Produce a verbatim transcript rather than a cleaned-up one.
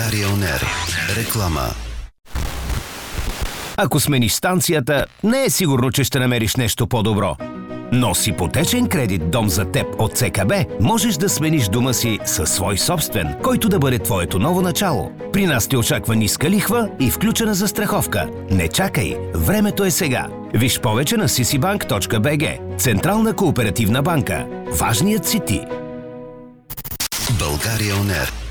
България он ер. Реклама. Ако смениш станцията, не е сигурно, че ще намериш нещо по-добро. Но с ипотечен кредит «Дом за теб» от ЦКБ можеш да смениш дома си със свой собствен, който да бъде твоето ново начало. При нас те очаква ниска лихва и включена застраховка. Не чакай, времето е сега. Виж повече на си си банк точка би джи. Централна кооперативна банка. Важният си ти. България он ер.